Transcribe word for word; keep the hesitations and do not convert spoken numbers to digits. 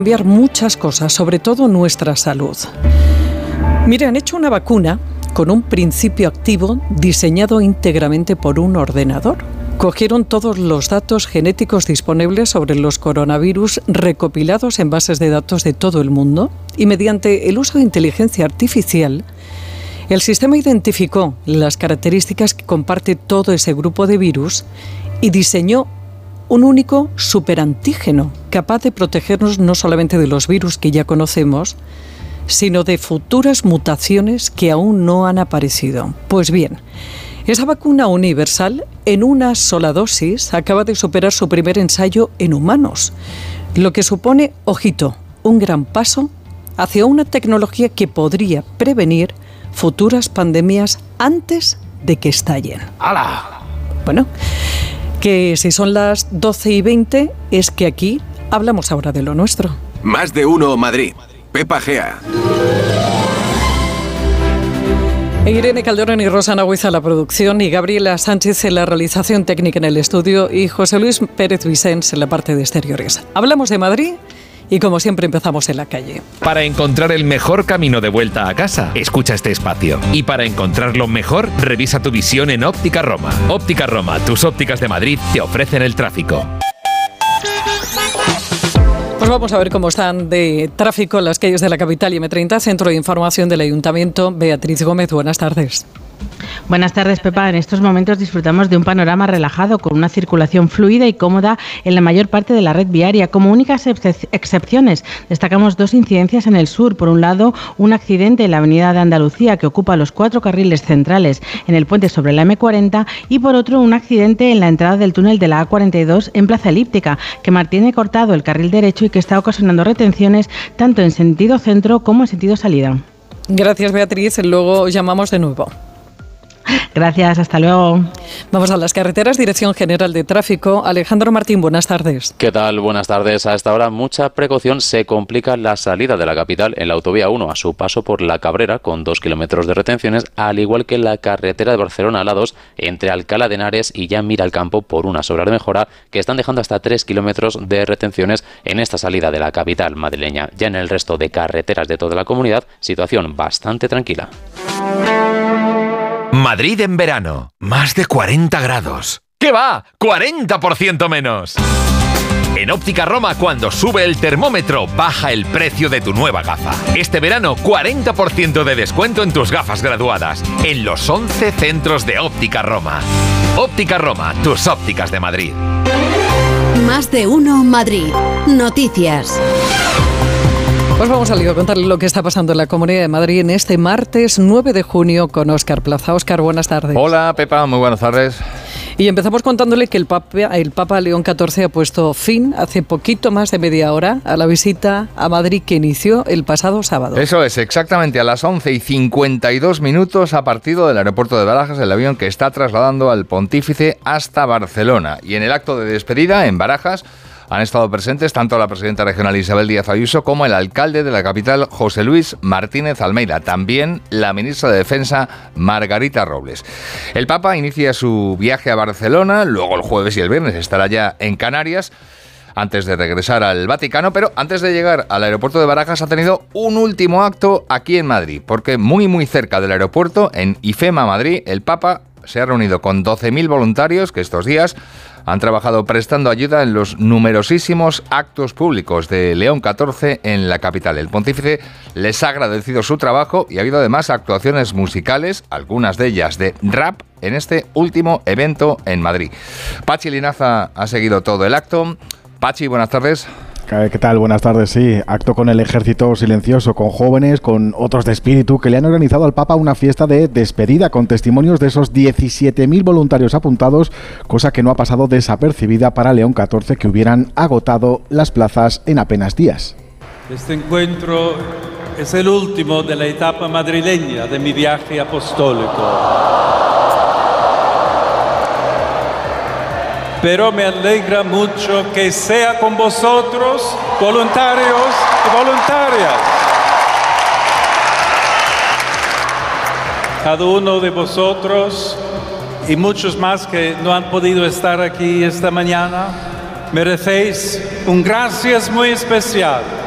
Cambiar muchas cosas, sobre todo nuestra salud. Mire, han hecho una vacuna con un principio activo diseñado íntegramente por un ordenador. Cogieron todos los datos genéticos disponibles sobre los coronavirus recopilados en bases de datos de todo el mundo y mediante el uso de inteligencia artificial, el sistema identificó las características que comparte todo ese grupo de virus y diseñó un único superantígeno capaz de protegernos no solamente de los virus que ya conocemos, sino de futuras mutaciones que aún no han aparecido. Pues bien, esa vacuna universal en una sola dosis acaba de superar su primer ensayo en humanos, lo que supone, ojito, un gran paso hacia una tecnología que podría prevenir futuras pandemias antes de que estallen. ¡Hala! Bueno, que si son las doce y veinte, es que aquí hablamos ahora de lo nuestro. Más de uno Madrid. Pepa Gea. Irene Calderón y Rosana Huiza en la producción y Gabriela Sánchez en la realización técnica en el estudio y José Luis Pérez Vicens en la parte de exteriores. Hablamos de Madrid y como siempre empezamos en la calle. Para encontrar el mejor camino de vuelta a casa, escucha este espacio. Y para encontrarlo mejor, revisa tu visión en Óptica Roma. Óptica Roma, tus ópticas de Madrid te ofrecen el tráfico. Pues vamos a ver cómo están de tráfico en las calles de la capital y eme treinta, Centro de Información del Ayuntamiento. Beatriz Gómez, buenas tardes. Buenas tardes, Pepa. En estos momentos disfrutamos de un panorama relajado con una circulación fluida y cómoda en la mayor parte de la red viaria. Como únicas excep- excepciones, destacamos dos incidencias en el sur. Por un lado, un accidente en la avenida de Andalucía que ocupa los cuatro carriles centrales en el puente sobre la eme cuarenta y por otro, un accidente en la entrada del túnel de la a cuarenta y dos en Plaza Elíptica que mantiene cortado el carril derecho y que está ocasionando retenciones tanto en sentido centro como en sentido salida. Gracias, Beatriz. Luego llamamos de nuevo. Gracias, hasta luego. Vamos a las carreteras, Dirección General de Tráfico. Alejandro Martín, buenas tardes. ¿Qué tal? Buenas tardes. A esta hora mucha precaución. Se complica la salida de la capital en la autovía uno a su paso por La Cabrera con dos kilómetros de retenciones, al igual que la carretera de Barcelona a la dos entre Alcalá de Henares y ya Miralcampo por unas obras de mejora que están dejando hasta tres kilómetros de retenciones en esta salida de la capital madrileña. Ya en el resto de carreteras de toda la comunidad, situación bastante tranquila. Madrid en verano, más de cuarenta grados. ¿Qué va? ¡cuarenta por ciento menos! En Óptica Roma, cuando sube el termómetro, baja el precio de tu nueva gafa. Este verano, cuarenta por ciento de descuento en tus gafas graduadas, en los once centros de Óptica Roma. Óptica Roma, tus ópticas de Madrid. Más de uno Madrid. Noticias. Pues vamos a lío a contarle lo que está pasando en la Comunidad de Madrid en este martes nueve de junio con Óscar Plaza. Óscar, buenas tardes. Hola, Pepa, muy buenas tardes. Y empezamos contándole que el Papa, el Papa León catorce ha puesto fin hace poquito más de media hora a la visita a Madrid que inició el pasado sábado. Eso es, exactamente a las once y cincuenta y dos minutos ha partido del aeropuerto de Barajas el avión que está trasladando al pontífice hasta Barcelona. Y en el acto de despedida en Barajas han estado presentes tanto la presidenta regional Isabel Díaz Ayuso como el alcalde de la capital, José Luis Martínez Almeida. También la ministra de Defensa, Margarita Robles. El Papa inicia su viaje a Barcelona, luego el jueves y el viernes estará ya en Canarias, antes de regresar al Vaticano, pero antes de llegar al aeropuerto de Barajas ha tenido un último acto aquí en Madrid, porque muy muy cerca del aeropuerto, en IFEMA Madrid, el Papa se ha reunido con doce mil voluntarios que estos días han trabajado prestando ayuda en los numerosísimos actos públicos de León catorce en la capital. El pontífice les ha agradecido su trabajo y ha habido además actuaciones musicales, algunas de ellas de rap, en este último evento en Madrid. Pachi Linaza ha seguido todo el acto. Pachi, buenas tardes. ¿Qué tal? Buenas tardes, sí. Acto con el ejército silencioso, con jóvenes, con otros de espíritu, que le han organizado al Papa una fiesta de despedida con testimonios de esos diecisiete mil voluntarios apuntados, cosa que no ha pasado desapercibida para León catorce, que hubieran agotado las plazas en apenas días. Este encuentro es el último de la etapa madrileña de mi viaje apostólico. Pero me alegra mucho que sea con vosotros, voluntarios y voluntarias. Cada uno de vosotros y muchos más que no han podido estar aquí esta mañana, merecéis un gracias muy especial